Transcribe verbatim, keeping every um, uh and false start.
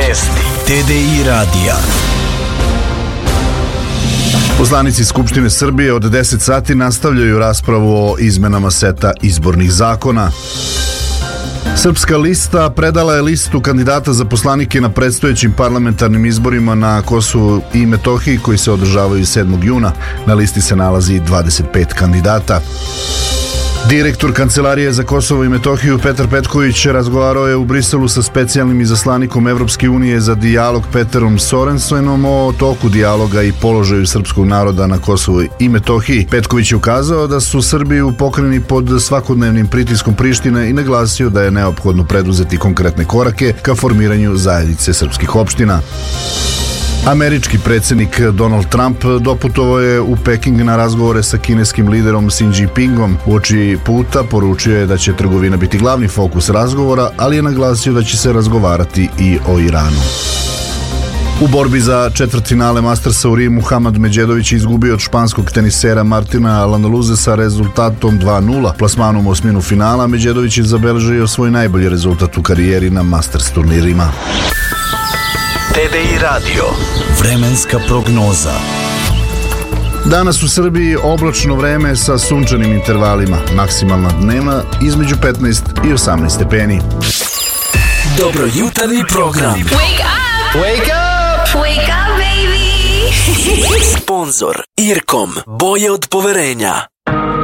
Vesti T D I radija. Poslanici Skupštine Srbije od deset sati nastavljaju raspravu o izmenama seta izbornih zakona. Srpska lista predala je listu kandidata za poslanike na predstojećim parlamentarnim izborima na Kosovu i Metohiji koji se održavaju sedmog juna. Na listi se nalazi dvadeset pet kandidata. Direktor Kancelarije za Kosovo i Metohiju Petar Petković razgovarao je u Briselu sa specijalnim izaslanikom Evropske unije za dijalog Peterom Sorensenom o toku dijaloga i položaju srpskog naroda na Kosovu i Metohiji. Petković je ukazao da su Srbi pokreni pod svakodnevnim pritiskom Prištine i naglasio da je neophodno preduzeti konkretne korake ka formiranju zajednice srpskih opština. Američki predsjednik Donald Trump doputovao je u Peking na razgovore sa kineskim liderom Xi Jinpingom. Uoči puta poručio je da će trgovina biti glavni fokus razgovora, ali je naglasio da će se razgovarati i o Iranu. U borbi za četvrtfinale Mastersa u Rimu Hamad Međedović je izgubio od španskog tenisera Martina Landaluze sa rezultatom dva nula. Plasmanom u osminu finala Međedović je zabeležio svoj najbolji rezultat u karijeri na Masters turnirima. T D I radio. Vremenska prognoza. Danas u Srbiji oblačno vreme sa sunčanim intervalima. Maksimalna dnevna između petnaest i osamnaest stepeni. Dobrojutarnji program. Wake up! Wake up! Wake up, baby! Sponzor Irkom. Boje od poverenja.